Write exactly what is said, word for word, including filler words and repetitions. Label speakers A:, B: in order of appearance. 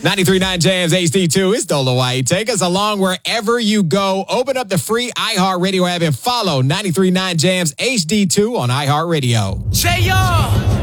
A: ninety-three point nine Jams H D two is Dolo Hawaii. Take us along wherever you go. Open up the free iHeartRadio app and follow ninety-three point nine Jams H D two on iHeartRadio.
B: J R